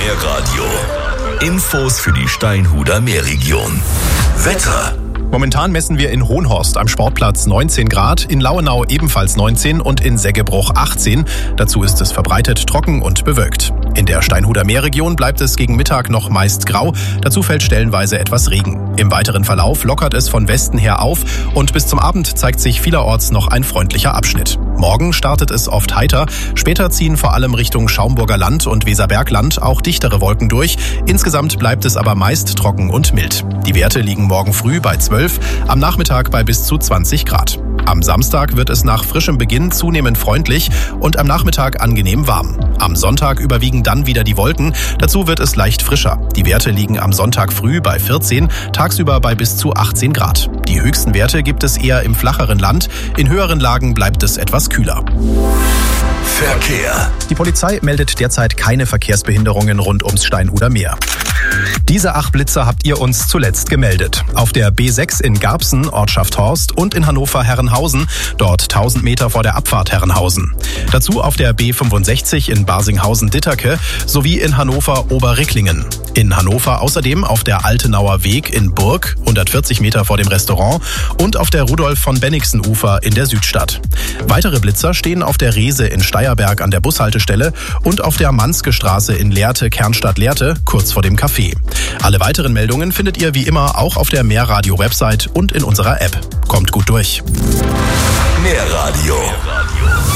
Meerradio. Infos für die Steinhuder Meerregion. Wetter. Momentan messen wir in Hohenhorst am Sportplatz 19 Grad, in Lauenau ebenfalls 19 und in Seggebruch 18. Dazu ist es verbreitet trocken und bewölkt. In der Steinhuder Meerregion bleibt es gegen Mittag noch meist grau, dazu fällt stellenweise etwas Regen. Im weiteren Verlauf lockert es von Westen her auf und bis zum Abend zeigt sich vielerorts noch ein freundlicher Abschnitt. Morgen startet es oft heiter, später ziehen vor allem Richtung Schaumburger Land und Weserbergland auch dichtere Wolken durch. Insgesamt bleibt es aber meist trocken und mild. Die Werte liegen morgen früh bei 12, am Nachmittag bei bis zu 20 Grad. Am Samstag wird es nach frischem Beginn zunehmend freundlich und am Nachmittag angenehm warm. Am Sonntag überwiegen dann wieder die Wolken, dazu wird es leicht frischer. Die Werte liegen am Sonntag früh bei 14, tagsüber bei bis zu 18 Grad. Die höchsten Werte gibt es eher im flacheren Land, in höheren Lagen bleibt es etwas kühler. Verkehr. Die Polizei meldet derzeit keine Verkehrsbehinderungen rund ums Steinhuder Meer. Diese 8 Blitzer habt ihr uns zuletzt gemeldet. Auf der B6 in Garbsen, Ortschaft Horst, und in Hannover-Herrenhausen, dort 1000 Meter vor der Abfahrt Herrenhausen. Dazu auf der B65 in Barsinghausen-Ditterke sowie in Hannover-Oberricklingen. In Hannover außerdem auf der Altenauer Weg in Burg, 140 Meter vor dem Restaurant, und auf der Rudolf-von-Bennigsen-Ufer in der Südstadt. Weitere Blitzer stehen auf der Rehse in Steierberg an der Bushaltestelle und auf der Manske Straße in Lehrte, Kernstadt-Lehrte, kurz vor dem Café. Alle weiteren Meldungen findet ihr wie immer auch auf der Meerradio-Website und in unserer App. Kommt gut durch. Meerradio.